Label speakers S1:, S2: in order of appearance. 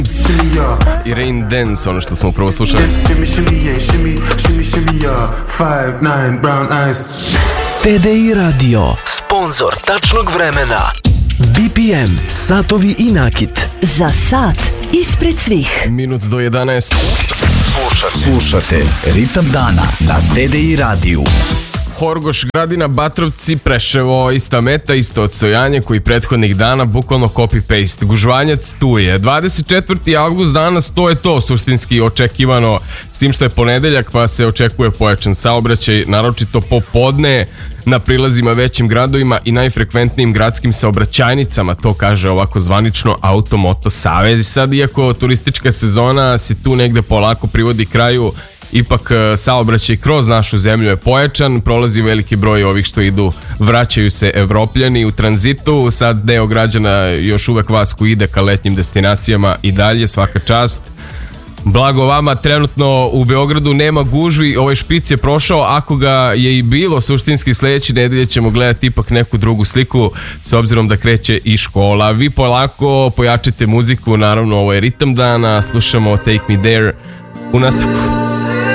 S1: I Rain Dance, ono što smo upravo slušali.
S2: TDI Radio, sponzor tačnog vremena. BPM, satovi i nakit.
S3: Za sat ispred svih.
S1: Minut do 11.
S2: Slušate Ritam dana na TDI radiju.
S1: Horgoš, Gradina, Batrovci, Preševo, ista meta, isto odstojanje koji prethodnih dana, bukvalno copy-paste. Gužvanjac tu je. 24. avgust danas, to je to suštinski očekivano, s tim što je ponedeljak pa se očekuje pojačan saobraćaj, naročito popodne na prilazima većim gradovima i najfrekventnijim gradskim saobraćajnicama, to kaže ovako zvanično Automoto Savez. Sad, iako turistička sezona se tu negde polako privodi kraju, ipak saobraćaj kroz našu zemlju je pojačan, prolazi veliki broj ovih što idu, vraćaju se Evropljani u tranzitu, sad deo građana još uvek vas koji ide ka letnjim destinacijama i dalje, svaka čast. Blago vama, trenutno u Beogradu nema gužvi, ovaj špic je prošao, ako ga je i bilo, suštinski sledeće nedelje ćemo gledati ipak neku drugu sliku, s obzirom da kreće i škola. Vi polako pojačite muziku, naravno ovo je Ritam dana, slušamo Take Me There u nastavku.